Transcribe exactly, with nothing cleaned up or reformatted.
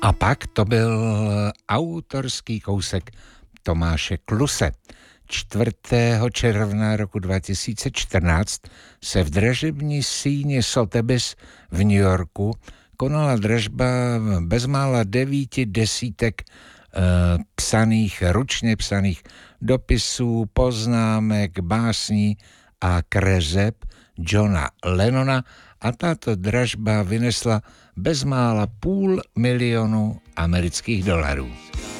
A pak to byl autorský kousek Tomáše Kluse. čtvrtého června roku dva tisíce čtrnáct se v dražební síni Sotheby's v New Yorku konala dražba bezmála devíti desítek eh, psaných, ručně psaných dopisů, poznámek, básní a kreseb Johna Lennona a tato dražba vynesla bezmála půl milionu amerických dolarů.